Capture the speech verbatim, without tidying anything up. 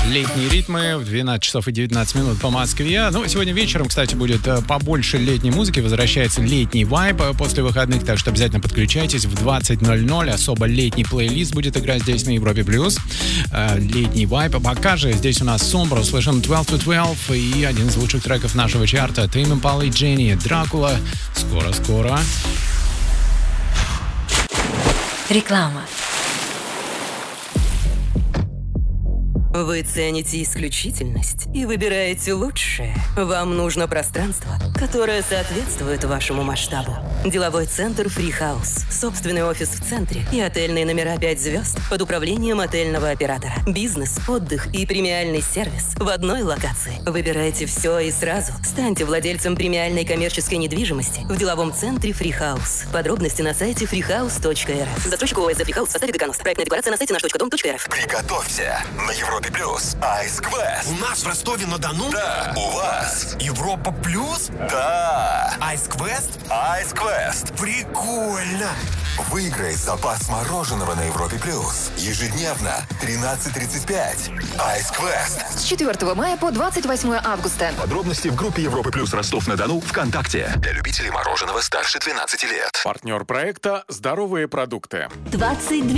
Летние ритмы в двенадцать часов и девятнадцать минут по Москве. Ну, сегодня вечером, кстати, будет побольше летней музыки. Возвращается летний вайб после выходных, так что обязательно подключайтесь. В двадцать ноль ноль особо летний плейлист будет играть здесь на Европе+. Плюс. Летний вайб. А пока же здесь у нас Сомбра, услышим двенадцать to двенадцать и один из лучших треков нашего чарта. Тейм Импала и Дженни, Дракула. Скоро-скоро. Реклама. Вы цените исключительность и выбираете лучшее. Вам нужно пространство, которое соответствует вашему масштабу. Деловой центр Free House. Собственный офис в центре и отельные номера пять звезд под управлением отельного оператора. Бизнес, отдых и премиальный сервис в одной локации. Выбирайте все и сразу. Станьте владельцем премиальной коммерческой недвижимости в деловом центре Free House. Подробности на сайте freehouse точка эр эф. Застройщик ООО Free House в составе Деканус. Проектная декларация на сайте наш точка дом точка эр эф. Приготовься. На Европе Плюс. Ice Quest. У нас в Ростове-на-Дону? Да. У вас? Европа Плюс? Да. Ice Quest? Ice Quest. Прикольно. Выиграй запас мороженого на Европе Плюс. Ежедневно. тринадцать тридцать пять. Ice Quest. С четвёртого мая по двадцать восьмое августа. Подробности в группе Европы Плюс Ростов-на-Дону ВКонтакте. Для любителей мороженого старше двенадцати лет. Партнер проекта «Здоровые продукты». двадцать